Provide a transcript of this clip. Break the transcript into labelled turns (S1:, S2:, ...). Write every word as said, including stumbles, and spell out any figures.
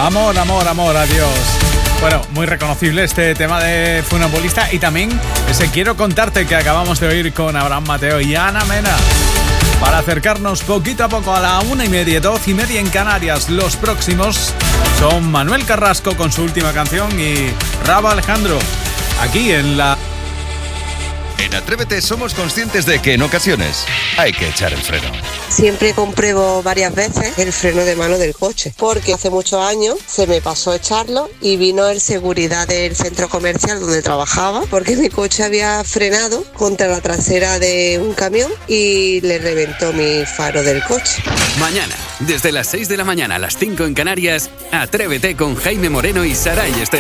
S1: Amor, amor, amor, adiós. Bueno, muy reconocible este tema de Funambulista y también ese Quiero contarte que acabamos de oír con Abraham Mateo y Ana Mena. Para acercarnos poquito a poco a la una y media, dos y media en Canarias, los próximos son Manuel Carrasco con su última canción y Rauw Alejandro, aquí en la...
S2: En Atrévete somos conscientes de que en ocasiones hay que echar el freno.
S3: Siempre compruebo varias veces el freno de mano del coche, porque hace muchos años se me pasó echarlo y vino el seguridad del centro comercial donde trabajaba, porque mi coche había frenado contra la trasera de un camión y le reventó mi faro del coche.
S4: Mañana, desde las seis de la mañana a las cinco en Canarias, Atrévete con Jaime Moreno y Saray Esteban.